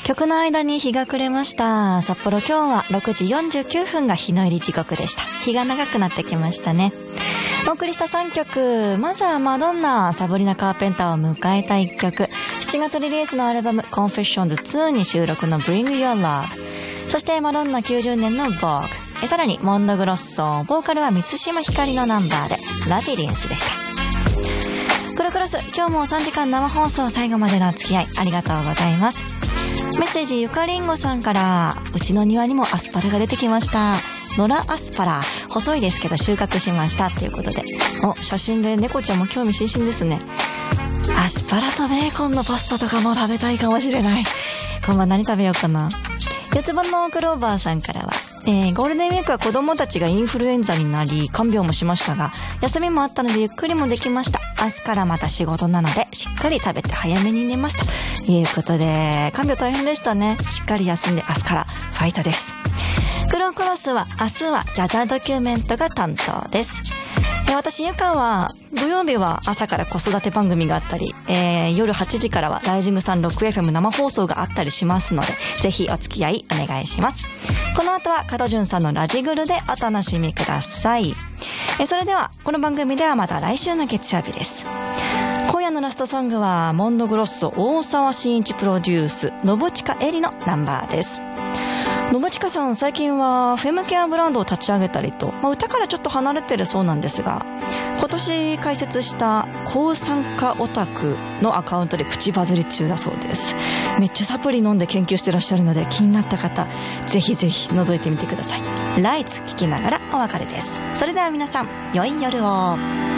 曲の間に日が暮れました。札幌今日は6時49分が日の入り時刻でした。日が長くなってきましたね。お送りした3曲、まずはマドンナ、サブリナ・カーペンターを迎えた1曲、7月リリースのアルバム Confessions2 に収録の Bring Your Love、 そしてマドンナ90年の Vogue、 さらにモンドグロッソ、ボーカルは満島ひかりのナンバーでラビリンスでした。クロクロス、今日も3時間生放送、最後までのお付き合いありがとうございます。メッセージ、ゆかりんごさんから、うちの庭にもアスパラが出てきました。野良アスパラ、細いですけど収穫しましたということで、写真で猫ちゃんも興味津々ですね。アスパラとベーコンのパスタとかも食べたいかもしれない。今晩何食べようかな。四つ葉のクローバーさんからは、ゴールデンウィークは子供たちがインフルエンザになり看病もしましたが、休みもあったのでゆっくりもできました。明日からまた仕事なのでしっかり食べて早めに寝ますということで、看病大変でしたね。しっかり休んで明日からファイトです。クロクロスは明日はジャザードキュメントが担当です。私ゆかは土曜日は朝から子育て番組があったり、夜8時からはライジングさん 6FM 生放送があったりしますので、ぜひお付き合いお願いします。この後は加藤潤さんのラジグルでお楽しみください。それではこの番組ではまた来週の月曜日です。今夜のラストソングはモンドグロッソ大沢慎一プロデュース、信近えりのナンバーです。信近さん最近はフェムケアブランドを立ち上げたりと、歌からちょっと離れてるそうなんですが、今年開設した抗酸化オタクのアカウントでプチバズり中だそうです。めっちゃサプリ飲んで研究してらっしゃるので、気になった方ぜひぜひ覗いてみてください。ライツ聞きながらお別れです。それでは皆さん良い夜を。